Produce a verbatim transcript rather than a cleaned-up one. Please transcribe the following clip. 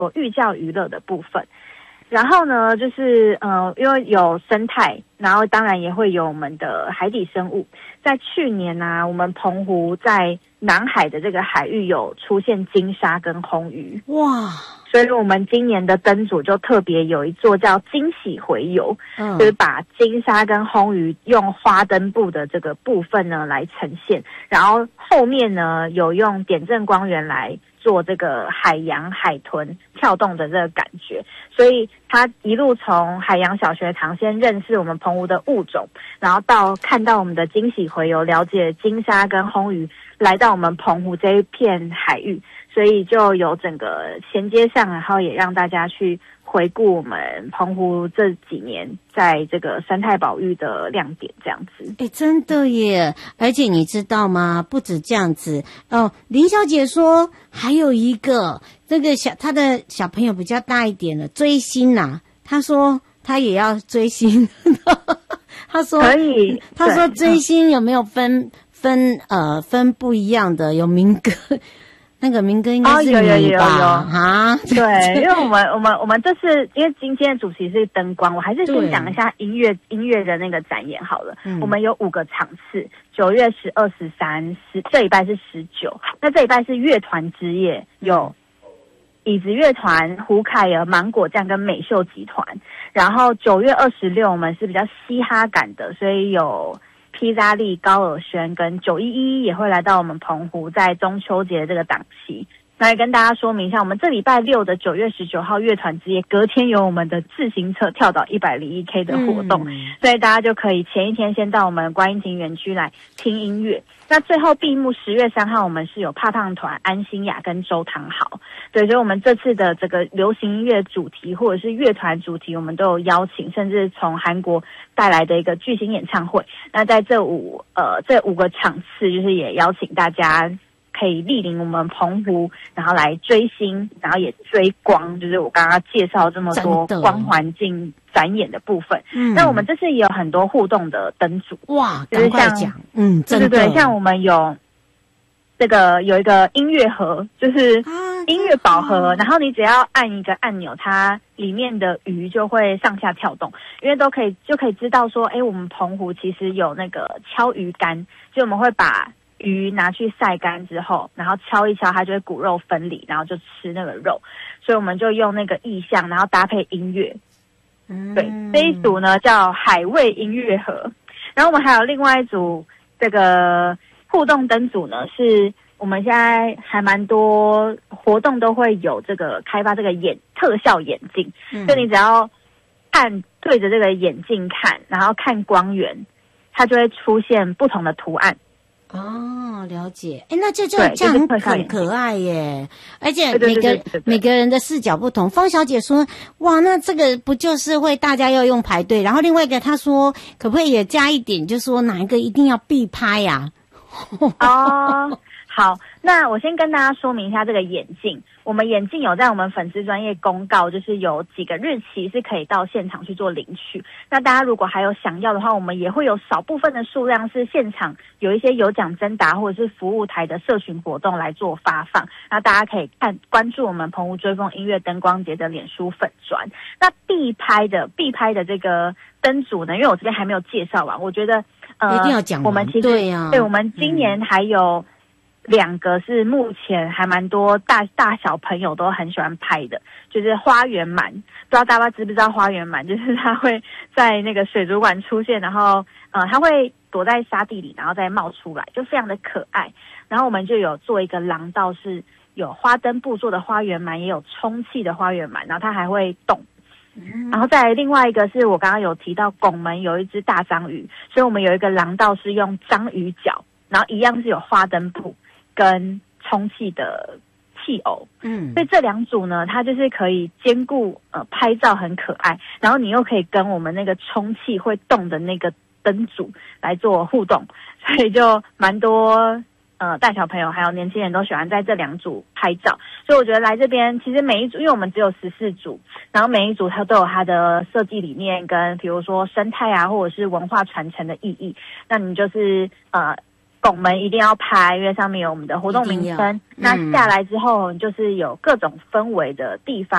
寓教于乐的部分。然后呢，就是呃，因为有生态，然后当然也会有我们的海底生物。在去年呢、啊，我们澎湖在南海的这个海域有出现金沙跟红鱼，哇！所以我们今年的灯组就特别有一座叫惊喜回游，嗯，就是把金沙跟红鱼用花灯布的这个部分呢来呈现，然后后面呢有用点阵光源来做这个海洋海豚跳动的这个感觉，所以他一路从海洋小学堂先认识我们澎湖的物种，然后到看到我们的惊喜回游，了解金沙跟红鱼来到我们澎湖这一片海域，所以就有整个衔接上，然后也让大家去回顾我们澎湖这几年在这个生态保育的亮点，这样子。 哎，真的耶！而且你知道吗？不止这样子哦，林小姐说还有一个，这个小她的小朋友比较大一点了，追星呐、啊。她说她也要追星，她说可以， 她说追星有没有分分呃分不一样的？有民歌。那个民歌应该是你吧？ 哦、有有有有啊， 对，因为我们我们我们这次因为今天的主题是灯光，我还是先讲一下音乐音乐的那个展演好了。嗯、我们有五个场次，九月十二、十三、十这礼拜是十九，那这礼拜是乐团之夜，有椅子乐团、胡凯尔、芒果酱跟美秀集团。然后九月二十六我们是比较嘻哈感的，所以有披萨利、高尔宣跟九一一也会来到我们澎湖，在中秋节这个档期。那也跟大家说明一下，我们这礼拜六的九月十九号乐团之夜，隔天有我们的自行车跳岛一百零一 K 的活动、嗯，所以大家就可以前一天先到我们观音亭园区来听音乐。那最后闭幕十月三号，我们是有怕胖团、安心雅跟周汤豪。对，所以我们这次的这个流行音乐主题或者是乐团主题，我们都有邀请，甚至从韩国带来的一个巨星演唱会。那在这五呃这五个场次，就是也邀请大家可以莅临我们澎湖，然后来追星，然后也追光，就是我刚刚介绍这么多光环境展演的部分。嗯，那我们这次也有很多互动的灯组，哇， 就是像讲，嗯，真的， 对对对，像我们有这个有一个音乐盒，就是音乐宝盒，然后你只要按一个按钮，它里面的鱼就会上下跳动，因为都可以就可以知道说，哎，我们澎湖其实有那个敲鱼竿，就我们会把鱼拿去晒干之后，然后敲一敲，它就会骨肉分离，然后就吃那个肉。所以我们就用那个意象，然后搭配音乐。嗯，对，这一组呢叫海味音乐盒。然后我们还有另外一组这个互动灯组呢，是我们现在还蛮多活动都会有这个开发这个眼特效眼镜，嗯、就你只要按对着这个眼镜看，然后看光源，它就会出现不同的图案。 哦，了解。哎，那这就这样很很可爱耶！而且每个每个人的视角不同。方小姐说：“哇，那这个不就是会大家要用排队？”然后另外一个她说：“可不可以也加一点，就说哪一个一定要必拍呀、 啊？”哦，好，那我先跟大家说明一下这个眼镜。我们眼镜有在我们粉丝专页公告，就是有几个日期是可以到现场去做领取。那大家如果还有想要的话，我们也会有少部分的数量是现场有一些有奖征答或者是服务台的社群活动来做发放。那大家可以看关注我们澎湖追风音乐灯光节的脸书粉专。那必拍的必拍的这个灯组呢，因为我这边还没有介绍完，我觉得呃， 一定要讲完。 我们其实对呀、啊， 对我们今年还有。嗯两个是目前还蛮多大大小朋友都很喜欢拍的，就是花园鳗。不知道大家知不知道花园鳗？就是它会在那个水族馆出现，然后呃，它会躲在沙地里，然后再冒出来，就非常的可爱。然后我们就有做一个廊道，是有花灯布做的花园鳗，也有充气的花园鳗，然后它还会动。然后再来另外一个是我刚刚有提到拱门有一只大章鱼，所以我们有一个廊道是用章鱼脚，然后一样是有花灯布跟充气的气偶，嗯，所以这两组呢，它就是可以兼顾呃拍照很可爱，然后你又可以跟我们那个充气会动的那个灯组来做互动，所以就蛮多呃大小朋友还有年轻人都喜欢在这两组拍照，所以我觉得来这边其实每一组，因为我们只有十四组，然后每一组它都有它的设计理念跟比如说生态啊或者是文化传承的意义，那你就是呃。 拱门一定要拍，因为上面有我们的活动名称。那下来之后就是有各种氛围的地方。